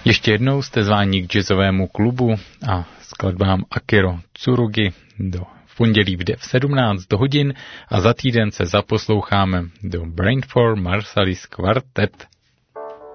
Ještě jednou jste zváni k jazzovému klubu a skladbám Akiro Tsurugi v pondělí v 17 hodin a za týden se zaposloucháme do Brain for Marsalis Quartet